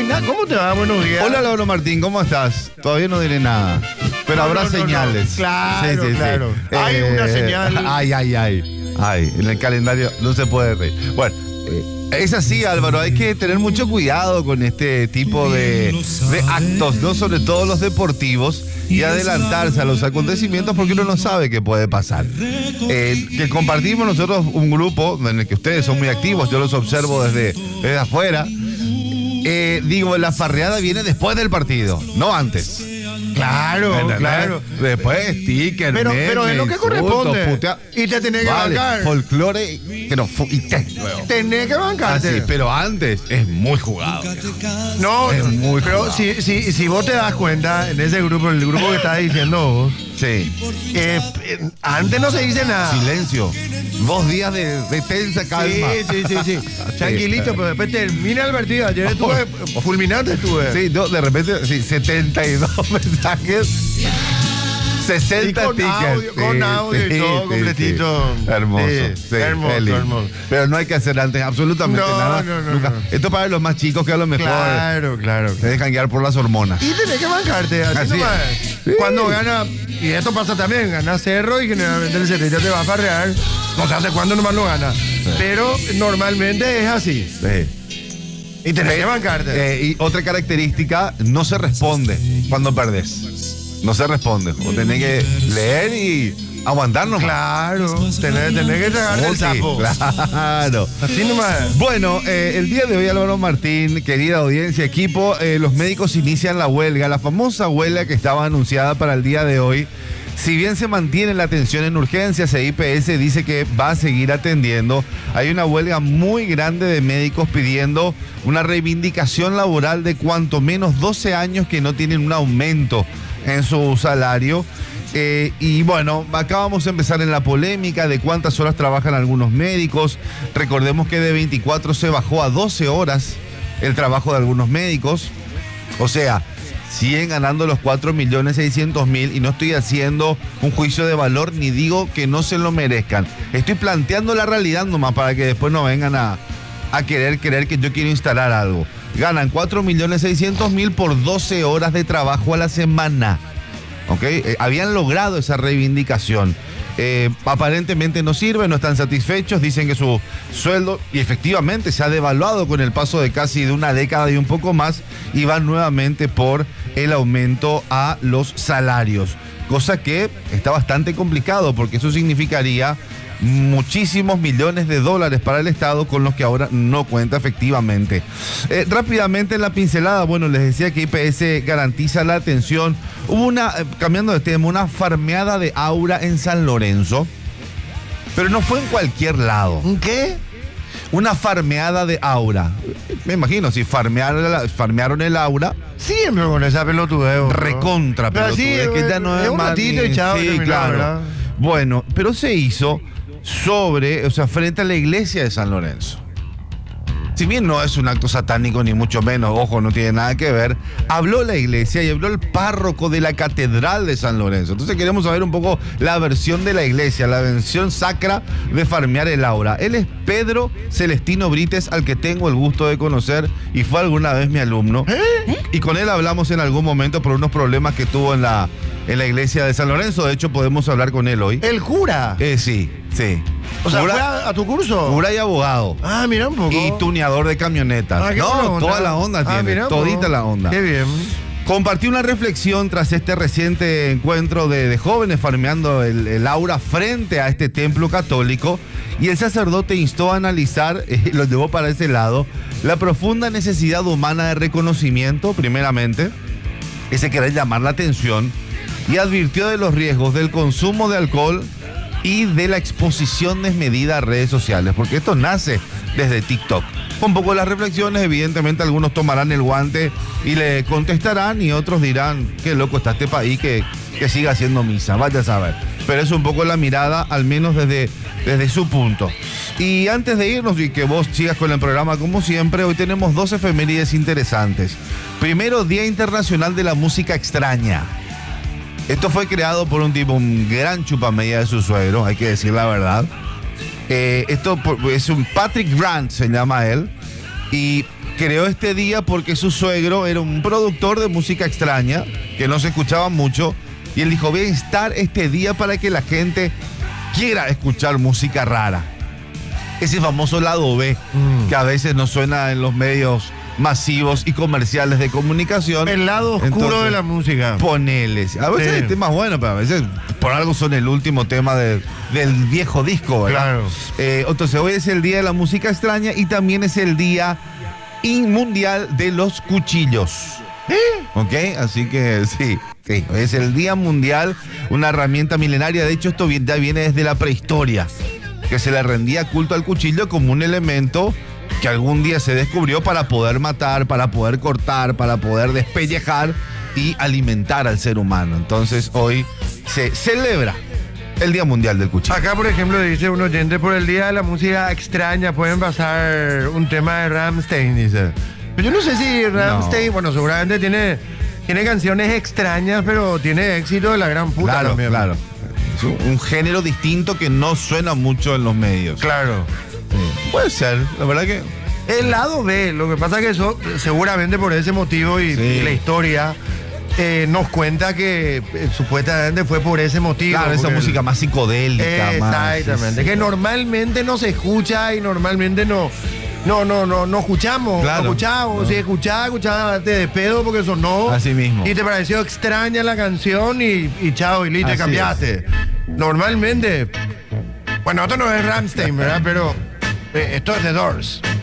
Martina, ¿cómo te va? Buenos días. Hola, Lauro Martín, ¿cómo estás? Todavía no diré nada. Pero habrá señales. No. Claro, claro. Hay una señal. Ay, en el calendario no se puede reír. Bueno, es así, Álvaro, hay que tener mucho cuidado con este tipo de actos, ¿no? Sobre todo los deportivos, y adelantarse a los acontecimientos porque uno no sabe qué puede pasar. Que compartimos nosotros un grupo en el que ustedes son muy activos, yo los observo desde afuera. Digo, la farreada viene después del partido, no antes. Claro, claro. Después sticker, pero es lo que corresponde. Y te tenés que bancar. Folclore, pero tenés que bancarte. Sí, pero antes es muy jugado. No, es muy pero jugado. si vos te das cuenta, en ese grupo, el grupo que estás diciendo vos, sí. Antes no se dice nada. Silencio. 2 días de tensa calma. Sí. Tranquilito, pero después termina el partido. Ayer estuve fulminante. Sí, yo de repente, 72 mensajes, 60 stickers. Con audio y todo completito. Sí. Hermoso. Pero no hay que hacer antes absolutamente nada. Nunca. Esto es para los más chicos que a lo mejor claro. se dejan guiar por las hormonas. Y tenés que bancarte. Así nomás. Sí. Cuando gana, y esto pasa también, gana Cerro y generalmente el Cerrillo te va a farrear. No sé hace cuándo nomás lo gana. Sí. Pero normalmente es así. Sí. Y tenés que bancarte. Y otra característica, no se responde cuando perdés. No se responde. O tenés que leer y aguantarnos. Claro, tenés que tragar el sapo. Claro. Así nomás. Bueno, el día de hoy, Álvaro Martín, querida audiencia, equipo, los médicos inician la huelga, la famosa huelga que estaba anunciada para el día de hoy. Si bien se mantiene la atención en urgencias, IPS dice que va a seguir atendiendo. Hay una huelga muy grande de médicos pidiendo una reivindicación laboral de cuanto menos 12 años que no tienen un aumento en su salario. Y bueno, acá vamos a empezar en la polémica de cuántas horas trabajan algunos médicos. Recordemos que de 24 se bajó a 12 horas el trabajo de algunos médicos. O sea, siguen ganando los 4.600.000 y no estoy haciendo un juicio de valor ni digo que no se lo merezcan. Estoy planteando la realidad nomás para que después no vengan a creer que yo quiero instalar algo. Ganan 4.600.000 por 12 horas de trabajo a la semana. ¿Ok? Habían logrado esa reivindicación. Aparentemente no sirve, no están satisfechos, dicen que su sueldo, y efectivamente se ha devaluado con el paso de casi de una década y un poco más, y van nuevamente por el aumento a los salarios, cosa que está bastante complicado porque eso significaría muchísimos millones de dólares para el Estado con los que ahora no cuenta efectivamente. Rápidamente en la pincelada, bueno, les decía que IPS garantiza la atención. Hubo cambiando de tema, una farmeada de aura en San Lorenzo, pero no fue en cualquier lado. ¿Qué? Una farmeada de aura. Me imagino, si farmearon el aura. Siempre con esa pelotudeo. Recontra pelotudeo. Es que ya no es un ratito y chao. Sí, claro. ¿Verdad? Bueno, pero se hizo frente a la iglesia de San Lorenzo. Si bien no es un acto satánico ni mucho menos, ojo, no tiene nada que ver, habló la iglesia y habló el párroco de la catedral de San Lorenzo. Entonces queremos saber un poco la versión de la iglesia, la versión sacra de farmear el aura. Él es Pedro Celestino Brites, al que tengo el gusto de conocer y fue alguna vez mi alumno. Y con él hablamos en algún momento por unos problemas que tuvo en la iglesia de San Lorenzo. De hecho, podemos hablar con él hoy. ¿El cura? Sí. O sea, ¿fue a tu curso? Cura y abogado. Ah, mira un poco. Y tuneador de camionetas. Toda la onda tiene. Todita la onda. Qué bien. Compartí una reflexión tras este reciente encuentro de jóvenes farmeando el aura frente a este templo católico, y el sacerdote instó a analizar, lo llevó para ese lado, la profunda necesidad humana de reconocimiento, primeramente, ese querer llamar la atención, y advirtió de los riesgos del consumo de alcohol y de la exposición desmedida a redes sociales, porque esto nace desde TikTok. Un poco las reflexiones, evidentemente algunos tomarán el guante y le contestarán, y otros dirán, qué loco está este país que siga haciendo misa, vaya a saber. Pero es un poco la mirada, al menos desde su punto. Y antes de irnos y que vos sigas con el programa como siempre, hoy tenemos 2 efemérides interesantes. Primero, Día Internacional de la Música Extraña. Esto fue creado por un tipo, un gran chupamedia de su suegro, hay que decir la verdad. Esto es un Patrick Grant, se llama él. Y creó este día porque su suegro era un productor de música extraña, que no se escuchaba mucho, y él dijo, voy a instar este día para que la gente quiera escuchar música rara. Ese famoso lado B, que a veces no suena en los medios masivos y comerciales de comunicación. El lado oscuro. Entonces, de la música. Poneles. A veces hay temas buenos, pero a veces por algo son el último tema del viejo disco, ¿verdad? Claro. Entonces hoy es el día de la música extraña y también es el día mundial de los cuchillos. ¿Ok? Así que sí, es el día mundial, una herramienta milenaria. De hecho, esto ya viene desde la prehistoria, que se le rendía culto al cuchillo como un elemento que algún día se descubrió para poder matar, para poder cortar, para poder despellejar y alimentar al ser humano. Entonces hoy se celebra el Día Mundial del Cuchillo. Acá, por ejemplo, dice un oyente, por el Día de la Música Extraña pueden pasar un tema de Rammstein, dice. Pero yo no sé si Rammstein, bueno, seguramente tiene canciones extrañas, pero tiene éxito de la gran puta. Claro, también. Claro. Es un género distinto que no suena mucho en los medios. Claro. Sí. Puede ser, la verdad que... El lado B, lo que pasa es que eso, seguramente por ese motivo y la historia, nos cuenta que supuestamente fue por ese motivo. Claro, esa música más psicodélica. Exactamente, que normalmente no se escucha y normalmente no escuchamos. Claro, no escuchamos. Si escuchaba de pedo porque sonó. Así mismo. Y te pareció extraña la canción y chao, y listo, cambiaste. Normalmente, bueno, esto no es Rammstein, ¿verdad? Pero esto es The Doors.